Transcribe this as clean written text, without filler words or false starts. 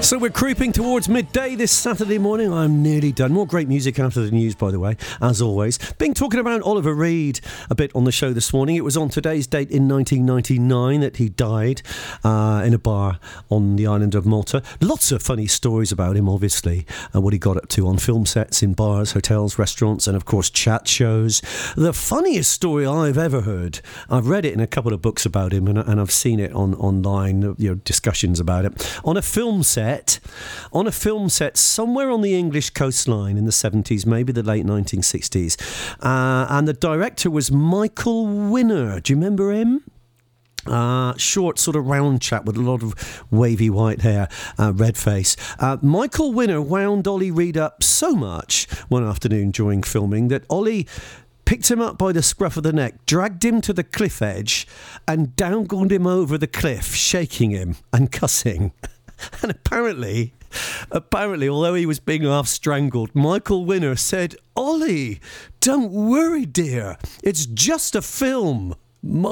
So we're creeping towards midday this Saturday morning. I'm nearly done. More great music after the news, by the way, as always. Been talking about Oliver Reed a bit on the show this morning. It was on today's date in 1999 that he died in a bar on the island of Malta. Lots of funny stories about him, obviously, and what he got up to on film sets, in bars, hotels, restaurants, and, of course, chat shows. The funniest story I've ever heard, I've read it in a couple of books about him, and I've seen it online, discussions about it, on a film set somewhere on the English coastline in the 70s, maybe the late 1960s. And the director was Michael Winner. Do you remember him? Short, sort of round chap with a lot of wavy white hair, red face. Michael Winner wound Ollie Reed up so much one afternoon during filming that Ollie picked him up by the scruff of the neck, dragged him to the cliff edge, and downgoed him over the cliff, shaking him and cussing. And apparently, although he was being half strangled, Michael Winner said, "Ollie, don't worry, dear. It's just a film." My